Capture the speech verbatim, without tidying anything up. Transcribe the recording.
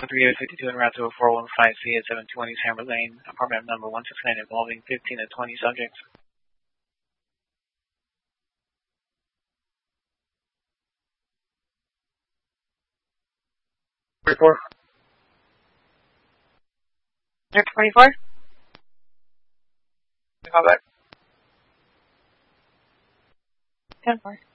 three eight fifty-two and route to a four one five C at seven twenty Hammer Lane, apartment number one six nine, involving fifteen to twenty subjects. Report. Next twenty-four? Call back. ten four.